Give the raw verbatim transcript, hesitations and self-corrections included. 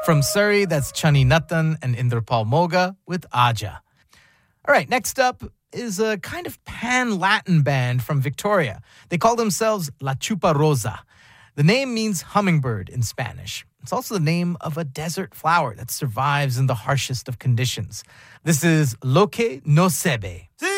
From Surrey, that's Chani Nathan and Indrapal Moga with Aja. All right, next up is a kind of pan-Latin band from Victoria. They call themselves La Chupa Rosa. The name means hummingbird in Spanish. It's also the name of a desert flower that survives in the harshest of conditions. This is Lo Que No Se Ve.